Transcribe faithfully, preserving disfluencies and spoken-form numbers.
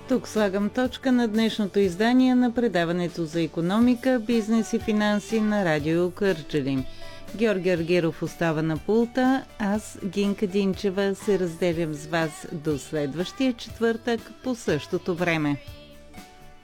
Тук слагам точка на днешното издание на предаването за икономика, бизнес и финанси на Радио Кърджали. Георги Аргиров остава на пулта, аз, Гинка Динчева, се разделям с вас до следващия четвъртък по същото време.